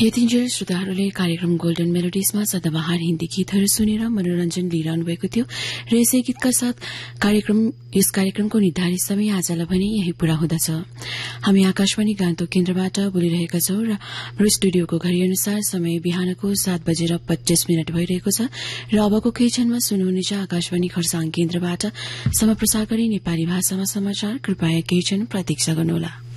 यतिन्जेल श्रोताहरूले कार्यक्रम गोल्डन मेलोडिजमा सदाबहार हिन्दी गीतहरू सुनेर मनोरञ्जन लिइरहनु भएको थियो र यसै गीतका साथ यस कार्यक्रमको निर्धारित समय आजलाई भने यही पूरा हुँदछ। हामी आकाशवाणी गान्तोक केन्द्रबाट बोलिरहेका छौं र हाम्रो स्टुडियोको घड़ी अनुसार समय बिहानको 7:25 भइरहेको छ र अबको केही क्षणमा सुन्नुहुनेछ आकाशवाणी खरसाङ केन्द्रबाट समप्रसार गरी नेपाली भाषामा समाचार। कृपया केही क्षण प्रतीक्षा गर्नुहोला।